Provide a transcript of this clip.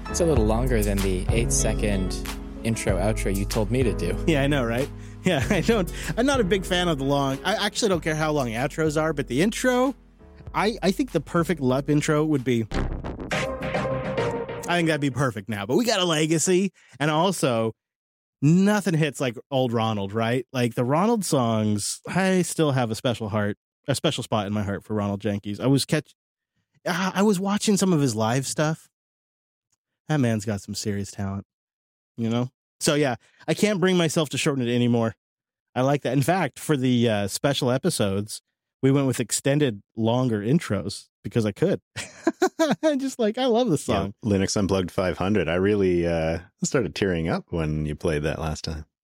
It's a little longer than the 8-second intro outro you told me to do. Yeah, I know, right? Yeah, I'm not a big fan of the long. I actually don't care how long outros are, but the intro, I think the perfect LUP intro would be. I think that'd be perfect now. But we got a legacy, and also nothing hits like old Ronald, right? Like the Ronald songs, I still have a special spot in my heart for Ronald Jenkins. I was watching some of his live stuff. That man's got some serious talent, you know? So yeah, I can't bring myself to shorten it anymore. I like that. In fact, for the special episodes, we went with extended, longer intros because I could. I love the song. Yeah, Linux Unplugged 500. I really started tearing up when you played that last time.